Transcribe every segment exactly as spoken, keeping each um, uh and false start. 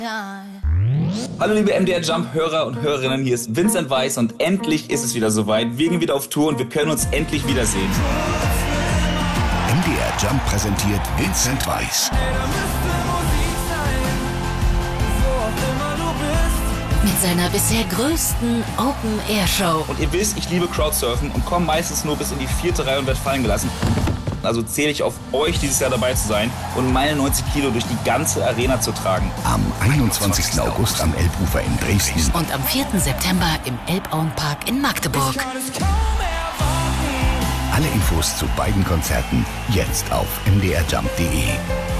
Hallo liebe M D R Jump Hörer und Hörerinnen, hier ist Vincent Weiss und endlich ist es wieder soweit. Wir gehen wieder auf Tour und wir können uns endlich wiedersehen. M D R Jump präsentiert Vincent Weiss. Mit seiner bisher größten Open-Air-Show. Und ihr wisst, ich liebe Crowdsurfen und komme meistens nur bis in die vierte Reihe und werde fallen gelassen. Also zähle ich auf euch, dieses Jahr dabei zu sein und meine neunzig Kilo durch die ganze Arena zu tragen. Am einundzwanzigsten August am Elbufer in Dresden. Und am vierten September im Elbauenpark in Magdeburg. Alle Infos zu beiden Konzerten jetzt auf m d r jump punkt d e.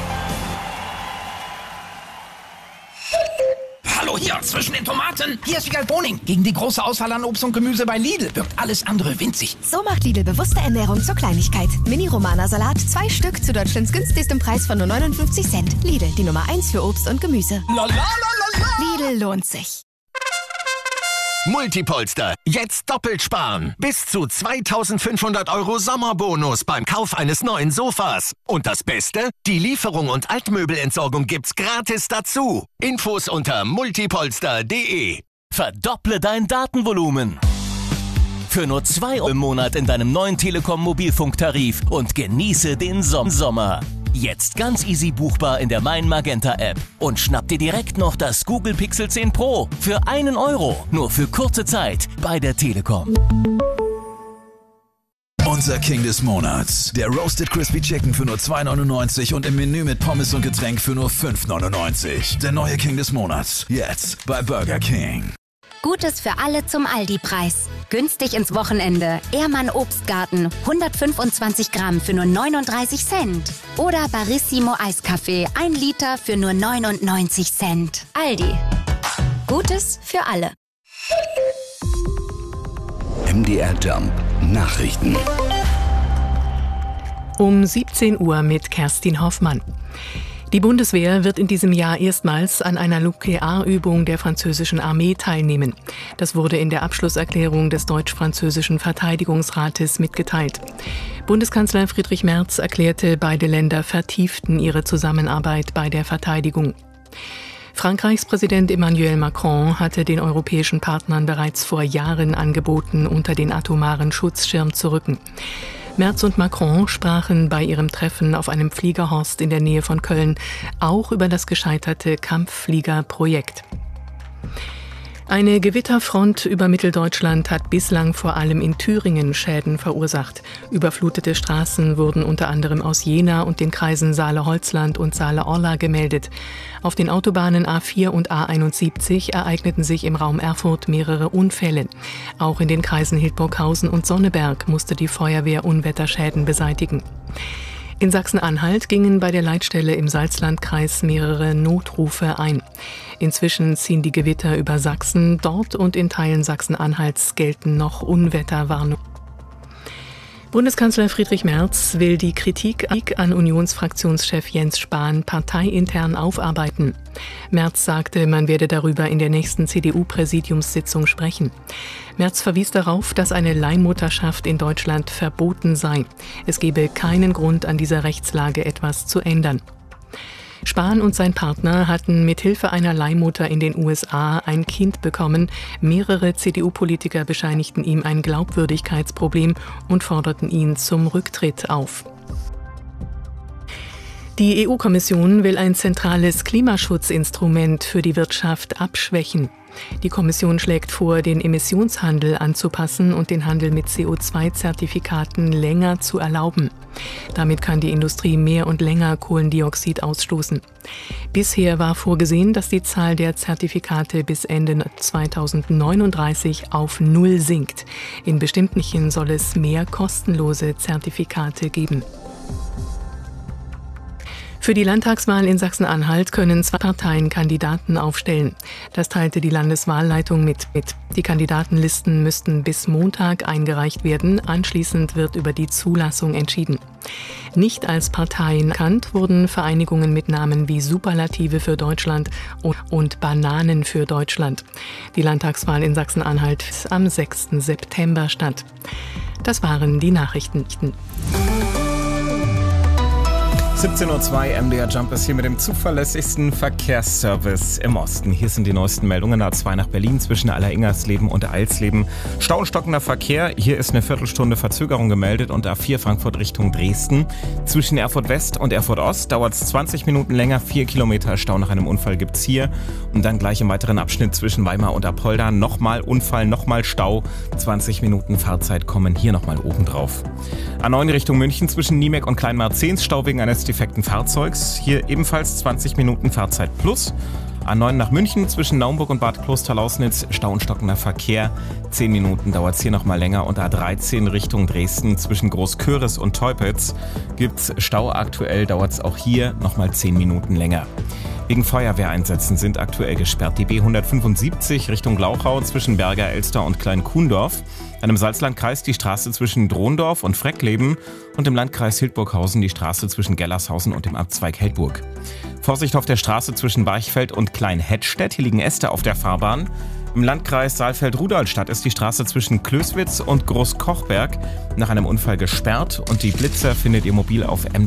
Hallo hier zwischen den Tomaten. Hier ist Wiegald Boning. Gegen die große Auswahl an Obst und Gemüse bei Lidl wirkt alles andere winzig. So macht Lidl bewusste Ernährung zur Kleinigkeit. Mini-Romana-Salat, zwei Stück zu Deutschlands günstigstem Preis von nur neunundfünfzig Cent. Lidl, die Nummer eins für Obst und Gemüse. La, la, la, la, la. Lidl lohnt sich. Multipolster. Jetzt doppelt sparen. Bis zu zweitausendfünfhundert Euro Sommerbonus beim Kauf eines neuen Sofas. Und das Beste? Die Lieferung und Altmöbelentsorgung gibt's gratis dazu. Infos unter multipolster punkt d e. Verdopple dein Datenvolumen. Für nur zwei Euro im Monat in deinem neuen Telekom-Mobilfunktarif und genieße den Som- Sommer. Jetzt ganz easy buchbar in der Mein Magenta App. Und schnapp dir direkt noch das Google Pixel zehn Pro für einen Euro. Nur für kurze Zeit bei der Telekom. Unser King des Monats. Der Roasted Crispy Chicken für nur zwei neunundneunzig und im Menü mit Pommes und Getränk für nur fünf neunundneunzig. Der neue King des Monats. Jetzt bei Burger King. Gutes für alle zum Aldi-Preis. Günstig ins Wochenende. Ehrmann Obstgarten. hundertfünfundzwanzig Gramm für nur neununddreißig Cent. Oder Barissimo Eiskaffee. ein Liter für nur neunundneunzig Cent. Aldi. Gutes für alle. M D R Jump Nachrichten. Um siebzehn Uhr mit Kerstin Hoffmann. Die Bundeswehr wird in diesem Jahr erstmals an einer Nuklearübung der französischen Armee teilnehmen. Das wurde in der Abschlusserklärung des deutsch-französischen Verteidigungsrates mitgeteilt. Bundeskanzler Friedrich Merz erklärte, beide Länder vertieften ihre Zusammenarbeit bei der Verteidigung. Frankreichs Präsident Emmanuel Macron hatte den europäischen Partnern bereits vor Jahren angeboten, unter den atomaren Schutzschirm zu rücken. Merz und Macron sprachen bei ihrem Treffen auf einem Fliegerhorst in der Nähe von Köln auch über das gescheiterte Kampffliegerprojekt. Eine Gewitterfront über Mitteldeutschland hat bislang vor allem in Thüringen Schäden verursacht. Überflutete Straßen wurden unter anderem aus Jena und den Kreisen Saale-Holzland und Saale-Orla gemeldet. Auf den Autobahnen A vier und A einundsiebzig ereigneten sich im Raum Erfurt mehrere Unfälle. Auch in den Kreisen Hildburghausen und Sonneberg musste die Feuerwehr Unwetterschäden beseitigen. In Sachsen-Anhalt gingen bei der Leitstelle im Salzlandkreis mehrere Notrufe ein. Inzwischen ziehen die Gewitter über Sachsen. Dort und in Teilen Sachsen-Anhalts gelten noch Unwetterwarnungen. Bundeskanzler Friedrich Merz will die Kritik an Unionsfraktionschef Jens Spahn parteiintern aufarbeiten. Merz sagte, man werde darüber in der nächsten C D U-Präsidiumssitzung sprechen. Merz verwies darauf, dass eine Leihmutterschaft in Deutschland verboten sei. Es gebe keinen Grund, an dieser Rechtslage etwas zu ändern. Spahn und sein Partner hatten mithilfe einer Leihmutter in den U S A ein Kind bekommen. Mehrere C D U-Politiker bescheinigten ihm ein Glaubwürdigkeitsproblem und forderten ihn zum Rücktritt auf. Die E U-Kommission will ein zentrales Klimaschutzinstrument für die Wirtschaft abschwächen. Die Kommission schlägt vor, den Emissionshandel anzupassen und den Handel mit C O zwei Zertifikaten länger zu erlauben. Damit kann die Industrie mehr und länger Kohlendioxid ausstoßen. Bisher war vorgesehen, dass die Zahl der Zertifikate bis Ende zweitausendneununddreißig auf Null sinkt. In bestimmten Flächen soll es mehr kostenlose Zertifikate geben. Für die Landtagswahl in Sachsen-Anhalt können zwei Parteien Kandidaten aufstellen. Das teilte die Landeswahlleitung mit. Die Kandidatenlisten müssten bis Montag eingereicht werden. Anschließend wird über die Zulassung entschieden. Nicht als Parteien erkannt wurden Vereinigungen mit Namen wie Superlative für Deutschland und Bananen für Deutschland. Die Landtagswahl in Sachsen-Anhalt findet am sechsten September statt. Das waren die Nachrichten. siebzehn Uhr zwei, M D R Jump ist hier mit dem zuverlässigsten Verkehrsservice im Osten. Hier sind die neuesten Meldungen. A zwei nach Berlin zwischen Aller-Ingersleben und Eilsleben. Stau und stockender Verkehr. Hier ist eine Viertelstunde Verzögerung gemeldet. Und A vier Frankfurt Richtung Dresden. Zwischen Erfurt West und Erfurt Ost dauert es zwanzig Minuten länger. Vier Kilometer Stau nach einem Unfall gibt's hier. Und dann gleich im weiteren Abschnitt zwischen Weimar und Apolda. Nochmal Unfall, nochmal Stau. zwanzig Minuten Fahrzeit kommen hier nochmal obendrauf. A neun Richtung München zwischen Niemek und Kleinmarzens. Stau wegen eines defekten Fahrzeugs. Hier ebenfalls zwanzig Minuten Fahrzeit plus. A neun nach München zwischen Naumburg und Bad Klosterlausnitz. Stau und stockender Verkehr. zehn Minuten dauert es hier nochmal länger. Und A dreizehn Richtung Dresden zwischen Großköris und Teupitz gibt's Stau. Aktuell dauert es auch hier nochmal zehn Minuten länger. Wegen Feuerwehreinsätzen sind aktuell gesperrt die B hundertfünfundsiebzig Richtung Glauchau zwischen Berger Elster und Klein-Kuhndorf. Dann im Salzlandkreis die Straße zwischen Drondorf und Freckleben und im Landkreis Hildburghausen die Straße zwischen Gellershausen und dem Abzweig Heldburg. Vorsicht auf der Straße zwischen Barchfeld und Klein-Hettstedt, hier liegen Äste auf der Fahrbahn. Im Landkreis Saalfeld-Rudolstadt ist die Straße zwischen Klößwitz und Großkochberg nach einem Unfall gesperrt und die Blitzer findet ihr mobil auf M